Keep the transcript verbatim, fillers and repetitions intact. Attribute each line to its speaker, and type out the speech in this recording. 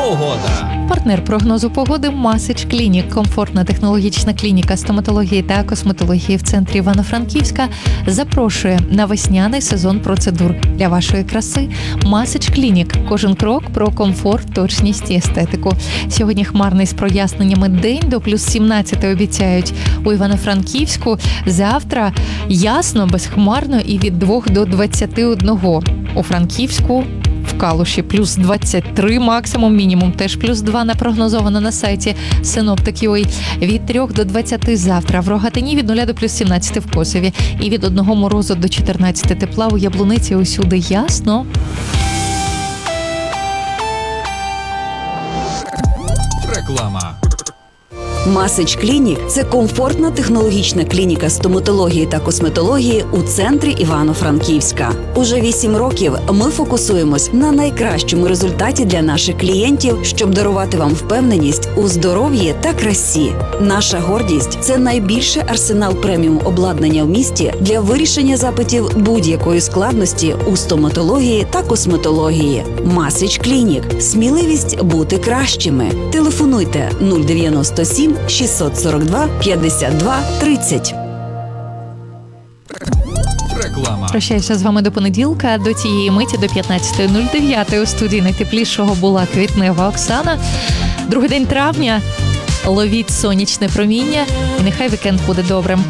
Speaker 1: Погода.
Speaker 2: Партнер прогнозу погоди Масич Клінік. Комфортна технологічна клініка стоматології та косметології в центрі Івано-Франківська запрошує на весняний сезон процедур для вашої краси. Масич Клінік. Кожен крок про комфорт, точність і естетику. Сьогодні хмарний з проясненнями день, до плюс сімнадцять обіцяють у Івано-Франківську. Завтра ясно, безхмарно і від двох до двадцяти одного. У Франківську в Калуші плюс двадцять три максимум, мінімум теж плюс два напрогнозовано на сайті Синоптик.ua. Від трьох до двадцяти завтра в Рогатині, від нуля до плюс сімнадцяти в Косові. І від одного морозу до чотирнадцяти тепла у Яблуниці. Усюди ясно.
Speaker 1: Реклама.
Speaker 3: Масич Клінік – це комфортна технологічна клініка стоматології та косметології у центрі Івано-Франківська. Уже вісім років ми фокусуємось на найкращому результаті для наших клієнтів, щоб дарувати вам впевненість у здоров'ї та красі. Наша гордість – це найбільший арсенал преміум обладнання в місті для вирішення запитів будь-якої складності у стоматології та косметології. Масич Клінік – сміливість бути кращими. Телефонуйте нуль дев'яносто сім шістсот сорок два п'ятдесят два тридцять.
Speaker 1: Реклама.
Speaker 2: Прощаюся з вами до понеділка. До цієї миті до п'ятнадцятої нуль дев'ять у студії найтеплішого була Квітнева Оксана. Другий день травня. Ловіть сонячне проміння і нехай вікенд буде добрим.